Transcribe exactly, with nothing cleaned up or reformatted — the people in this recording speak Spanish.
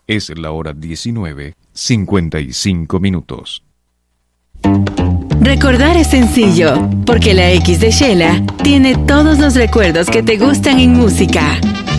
Es la hora diecinueve, cincuenta y cinco minutos. Recordar es sencillo, porque la X de Shela tiene todos los recuerdos que te gustan en música.